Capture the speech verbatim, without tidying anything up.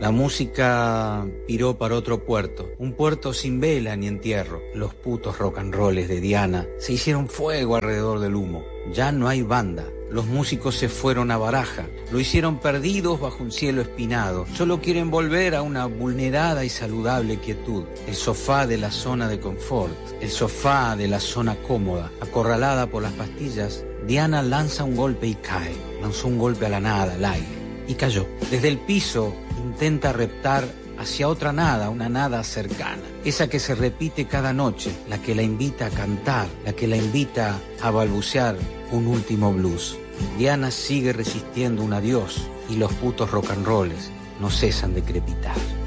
La música piró para otro puerto, un puerto sin vela ni entierro. Los putos rock and rolls de Diana se hicieron fuego alrededor del humo. Ya no hay banda. Los músicos se fueron a Baraja, lo hicieron perdidos bajo un cielo espinado. Solo quieren volver a una vulnerada y saludable quietud. El sofá de la zona de confort, el sofá de la zona cómoda. Acorralada por las pastillas, Diana lanza un golpe y cae. Lanzó un golpe a la nada, al aire, y cayó. Desde el piso intenta reptar hacia otra nada, una nada cercana. Esa que se repite cada noche, la que la invita a cantar, la que la invita a balbucear un último blues. Diana sigue resistiendo un adiós y los putos rock and rolls no cesan de crepitar.